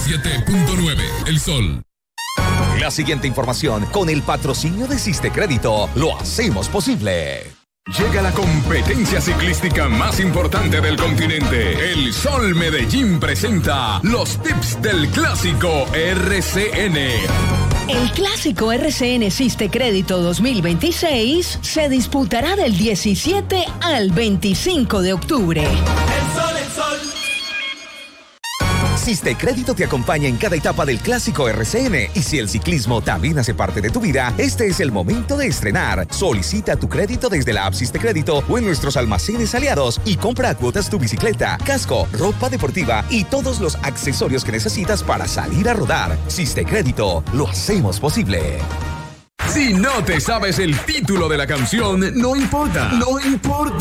97.9 El Sol. La siguiente información con el patrocinio de Siste Crédito lo hacemos posible. Llega la competencia ciclística más importante del continente. El Sol Medellín presenta los tips del clásico RCN. El clásico RCN Siste Crédito 2026 se disputará del 17 al 25 de octubre. El sol. Siste Crédito te acompaña en cada etapa del clásico RCN y si el ciclismo también hace parte de tu vida, este es el momento de estrenar. Solicita tu crédito desde la app Siste Crédito o en nuestros almacenes aliados y compra a cuotas tu bicicleta, casco, ropa deportiva y todos los accesorios que necesitas para salir a rodar. Siste Crédito, lo hacemos posible. Si no te sabes el título de la canción, no importa.